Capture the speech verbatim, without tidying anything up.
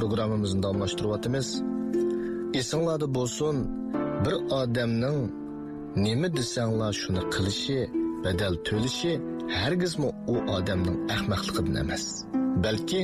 programmamizni davomlashtiryapmiz. Esinglarda bo'lsin, bir odamning nima desanglar shuni qilishi, badal to'lishi hargizmi u odamning ahmoqligidan emas, balki